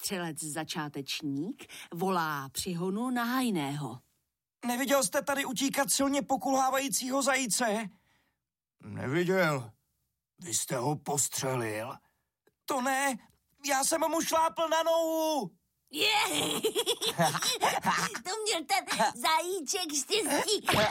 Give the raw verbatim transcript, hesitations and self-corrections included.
Střelec začátečník volá při honu na hajného. Neviděl jste tady utíkat silně pokulhávajícího zajíce? Neviděl. Vy jste ho postřelil? To ne, já jsem mu šlápl na nohu. Je, to měl ten zajíček štěstí.